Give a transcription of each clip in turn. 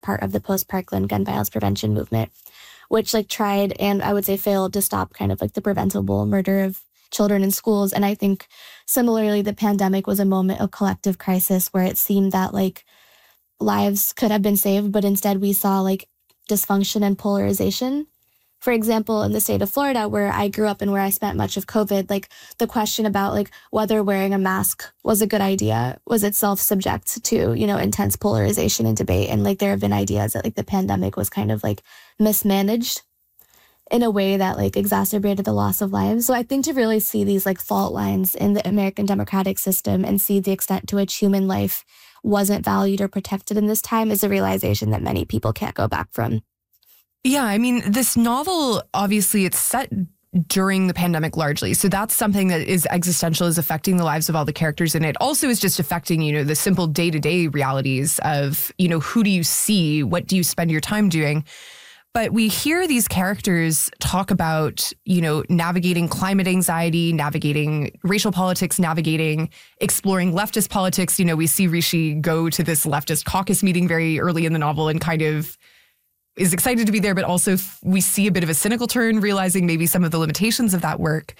part of the post-Parkland gun violence prevention movement, which like tried and I would say failed to stop kind of like the preventable murder of children in schools. And I think similarly, the pandemic was a moment of collective crisis where it seemed that like lives could have been saved, but instead we saw like dysfunction and polarization. For example, in the state of Florida, where I grew up and where I spent much of COVID, like the question about like whether wearing a mask was a good idea was itself subject to, you know, intense polarization and debate. And like there have been ideas that like the pandemic was kind of like mismanaged in a way that like exacerbated the loss of lives. So I think to really see these like fault lines in the American democratic system and see the extent to which human life wasn't valued or protected in this time is a realization that many people can't go back from. Yeah, I mean, this novel, obviously, it's set during the pandemic largely. So that's something that is existential, is affecting the lives of all the characters in it. Also is just affecting, you know, the simple day-to-day realities of, you know, who do you see? What do you spend your time doing? But we hear these characters talk about, you know, navigating climate anxiety, navigating racial politics, exploring leftist politics. You know, we see Rishi go to this leftist caucus meeting very early in the novel and kind of is excited to be there, but also we see a bit of a cynical turn, realizing maybe some of the limitations of that work.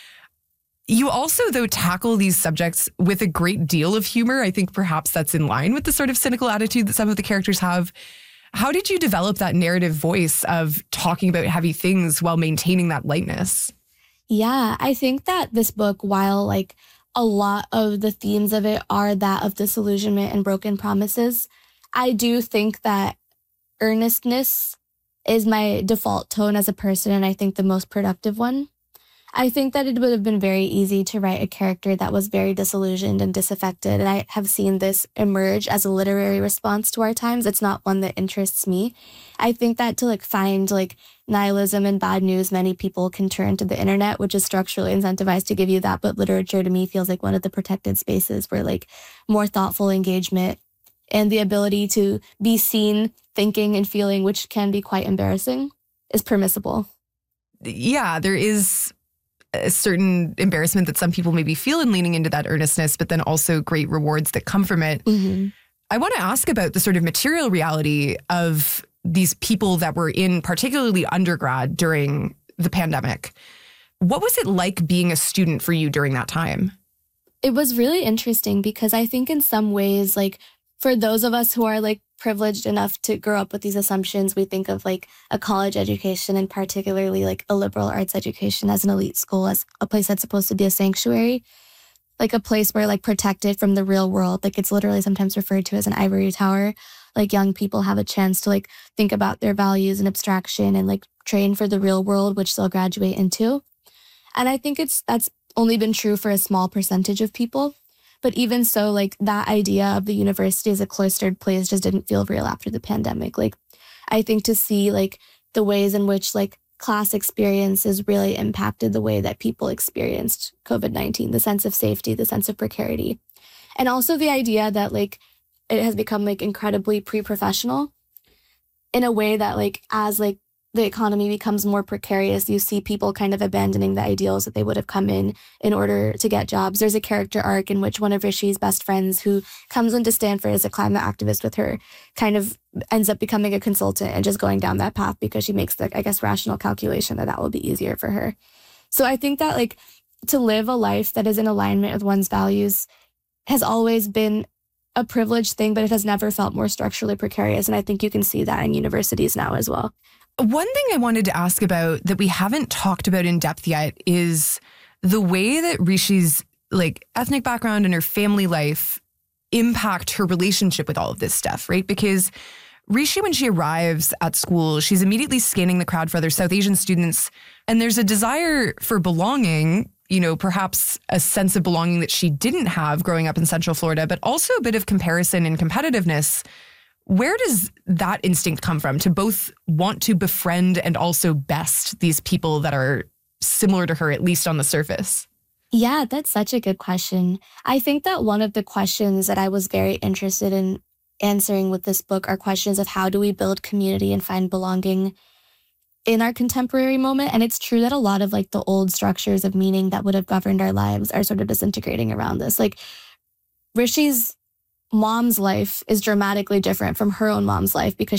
You also, though, tackle these subjects with a great deal of humor. I think perhaps that's in line with the sort of cynical attitude that some of the characters have. How did you develop that narrative voice of talking about heavy things while maintaining that lightness? Yeah, I think that this book, while like a lot of the themes of it are that of disillusionment and broken promises, I do think that earnestness is my default tone as a person, and I think the most productive one. I think that it would have been very easy to write a character that was very disillusioned and disaffected, and I have seen this emerge as a literary response to our times. It's not one that interests me. I think that to like find like nihilism and bad news, many people can turn to the internet, which is structurally incentivized to give you that, but literature to me feels like one of the protected spaces where like more thoughtful engagement and the ability to be seen, thinking and feeling, which can be quite embarrassing, is permissible. Yeah, there is a certain embarrassment that some people maybe feel in leaning into that earnestness, but then also great rewards that come from it. Mm-hmm. I want to ask about the sort of material reality of these people that were in particularly undergrad during the pandemic. What was it like being a student for you during that time? It was really interesting because I think in some ways, like, for those of us who are like privileged enough to grow up with these assumptions, we think of like a college education and particularly like a liberal arts education as an elite school, as a place that's supposed to be a sanctuary, like a place where like protected from the real world. Like it's literally sometimes referred to as an ivory tower. Like young people have a chance to like think about their values and abstraction and like train for the real world, which they'll graduate into. And I think that's only been true for a small percentage of people. But even so, like that idea of the university as a cloistered place just didn't feel real after the pandemic. Like I think to see like the ways in which like class experiences really impacted the way that people experienced COVID-19, the sense of safety, the sense of precarity. And also the idea that like it has become like incredibly pre-professional in a way that like as like the economy becomes more precarious, you see people kind of abandoning the ideals that they would have come in order to get jobs. There's a character arc in which one of Rishi's best friends who comes into Stanford as a climate activist with her kind of ends up becoming a consultant and just going down that path because she makes the, I guess, rational calculation that will be easier for her. So I think that like to live a life that is in alignment with one's values has always been a privileged thing, but it has never felt more structurally precarious. And I think you can see that in universities now as well. One thing I wanted to ask about that we haven't talked about in depth yet is the way that Rishi's like ethnic background and her family life impact her relationship with all of this stuff, right? Because Rishi, when she arrives at school, she's immediately scanning the crowd for other South Asian students. And there's a desire for belonging, you know, perhaps a sense of belonging that she didn't have growing up in Central Florida, but also a bit of comparison and competitiveness. Where does that instinct come from to both want to befriend and also best these people that are similar to her, at least on the surface? Yeah, that's such a good question. I think that one of the questions that I was very interested in answering with this book are questions of how do we build community and find belonging in our contemporary moment. And it's true that a lot of like the old structures of meaning that would have governed our lives are sort of disintegrating around this. Like Rishi's mom's life is dramatically different from her own mom's life because